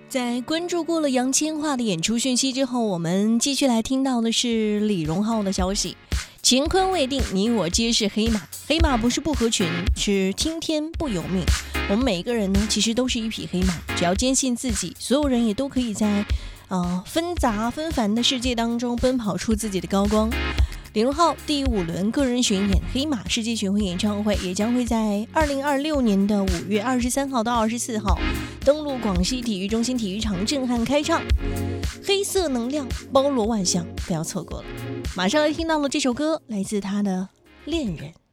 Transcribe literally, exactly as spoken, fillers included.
在关注过了杨千嬅的演出讯息之后，我们继续来听到的是李荣浩的消息。乾坤未定，你我皆是黑马。黑马不是不合群，是听天不由命。我们每一个人呢，其实都是一匹黑马，只要坚信自己，所有人也都可以在呃纷杂纷繁的世界当中奔跑出自己的高光。李荣浩第五轮个人巡演黑马世界巡回演唱会也将会在二零二六年的五月二十三号到二十四号登陆广西体育中心体育场震撼开唱，黑色能量包罗万象，不要错过了。马上来听到了这首歌，来自他的恋人。